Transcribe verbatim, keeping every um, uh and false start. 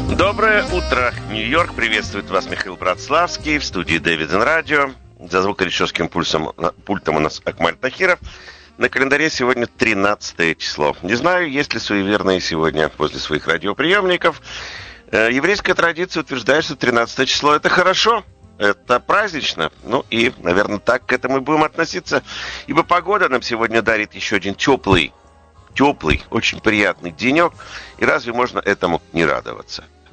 Доброе утро, Нью-Йорк. Приветствует вас Михаил Братславский в студии Дэвиден Радио. За звукорежиссерским пульсом, пультом у нас Акмаль Тахиров. На календаре сегодня тринадцатое число. Не знаю, есть ли суеверные сегодня после своих радиоприемников. Еврейская традиция утверждает, что тринадцатое число – это хорошо, это празднично. Ну и, наверное, так к этому и будем относиться. Ибо погода нам сегодня дарит еще один теплый, теплый, очень приятный денек. И разве можно этому не радоваться?